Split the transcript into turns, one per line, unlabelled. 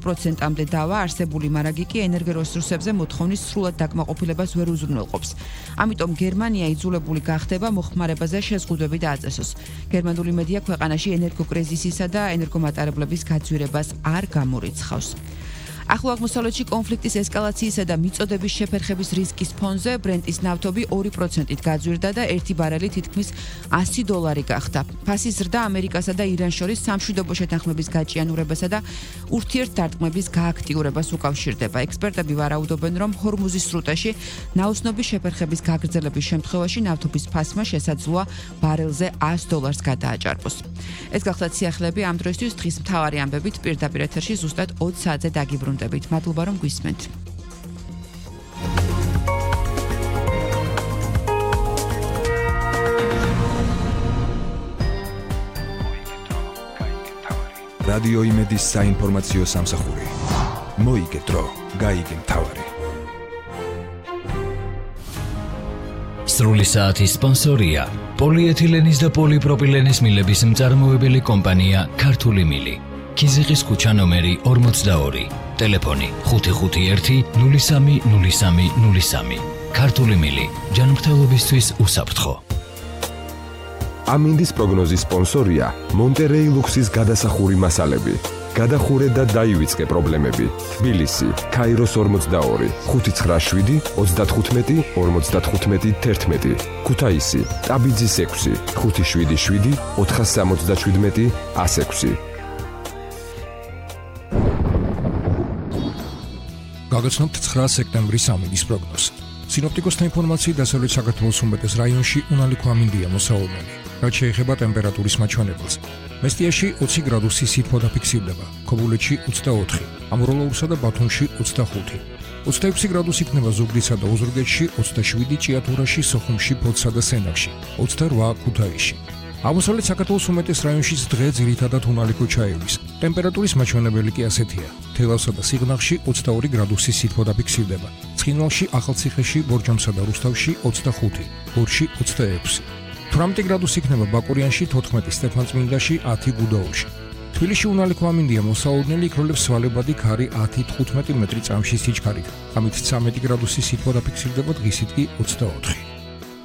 20%-მდე დავა არსებული მარაგი კი ენერგორესურსებზე მოთხოვნის სრულად დაკმაყოფილებას ვერ უზრუნველყოფს. ამიტომ გერმანია იძულებული გახდება მოხმარებაზე შეზღუდვები დააწესოს. გერმანული მედია ქვეყანაში ენერგოკრიზისისა და ენერგომატარებლების გაძვირებას არ გამორიცხავს. ახლო აღმოსავლეთში კონფლიქტის ესკალაციისა და მიწოდების შეფერხების რისკის ფონზე ბრენტის ნავთობი 2%-ით გაძვირდა და 1 ბარელი თითქმის $100 გახდა. ფასის ზრდა ამერიკასა და ირანს შორის სამშვიდობო შეთანხმების გაჭიანურებასა და ურთიერთდარტყმების გააქტიურებას უკავშირდება. ექსპერტები ვარაუდობენ, რომ ჰორმუზის სრუტეში ნაოსნობის შეფერხების გაგრძელების შემთხვევაში ნავთობის ფასმა შესაძლოა ბარელზე $100 გადააჭარბოს. ეს გახლავთ სიახლეები ამ დროისთვის დღის მთავარი ამბებით პირდაპირ ეთერში ზუსტად 20 საათზე დაგიბრუნდებით. მადლობა რომ გვისმენთ.
რადიო იმედის საინფორმაციო სამსახური. მოიგე დრო, გაიგე მთავარი.
სრული საათის სპონსორია პოლიეთილენის და პოლიპროპილენის მილების მწარმოებელი კომპანია ქართული მილი. ქიზიყის ქუჩა ნომერი 42. ტელეფონი 551 03 03 03. ქართული მილი ჯანმრთელობისთვის უსაფრთხო.
ამინდის პროგნოზის სპონსორია მონტერეი ლუქსის გადასახური მასალები. გადახურე და დაივიწყე პრობლემები. თბილისი, ქაიროს 42, 597 35 55 11. ქუთაისი, ტაბიძის 6, 577 477 106.
გაგაცნობთ 9 სექტემბრის ამინდის პროგნოზს. სინოპტიკოსთა ინფორმაციით დასავლეთ საქართველოს უმეტეს რაიონში უნალიქო ამინდია მოსაუბრებელი. რაც შეეხება ტემპერატურის მაჩვენებელს. მესტიაში 20 გრადუსი სითბო დაფიქსირდება, ქობულეთში 24, ამროლოურსა და ბათუმში 25. 26 გრადუსი იქნება ზუგდიდსა და ოზურგეთში, 27 ჭიათურაში, სოხუმში, ფოთსა და სენაკში, 28 ქუთაისში. აღმოსავლეთ საქართველოს უმეტეს რაიონშიც დღე ძირითადად უნალიქო ჩაივლის. ტემპერატურის მაჩვენებელი კი ასეთია: თელავსა და სიღნაღში 22 გრადუსი სითბო დაფიქსირდება, ცხინვალში, ახალციხეში, ბორჯომსა და რუსთავში 25, გორში 26. 18 გრადუსი იქნება ბაკურიანში, 14 სტეფანწმინდაში, 10 გუდაურში. თბილისში უნალიქო ამინდია მოსაუბრებელი, იქროლებს სვალებადი ქარი 10-15 მეტრი წამში სიჩქარით. ამით 13 გრადუსი სითბო დაფიქსირდება, დღისით კი 24.